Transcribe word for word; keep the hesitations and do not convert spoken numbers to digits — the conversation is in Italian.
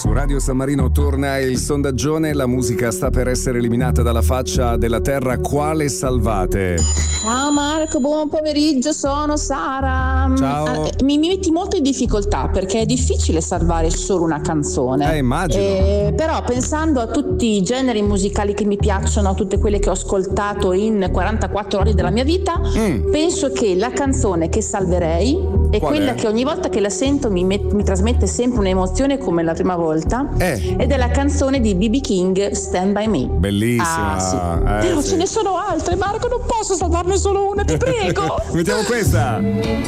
Su Radio San Marino torna il sondaggione, la musica sta per essere eliminata dalla faccia della terra, quale salvate? Ciao Marco, buon pomeriggio, sono Sara. Ciao. Eh, mi, mi metti molto in difficoltà perché è difficile salvare solo una canzone. Eh, immagino. Eh, però pensando a tutti i generi musicali che mi piacciono, a tutte quelle che ho ascoltato in quarantaquattro ore della mia vita, Mm. penso che la canzone che salverei è Qual quella è? che ogni volta che la sento mi, met- mi trasmette sempre un'emozione come la prima volta. Eh. Ed è la canzone di B B King, Stand By Me. Bellissima. Ah, sì. Eh, Però sì. ce ne sono altre, Marco, non posso salvarne solo una, ti prego. Mettiamo questa.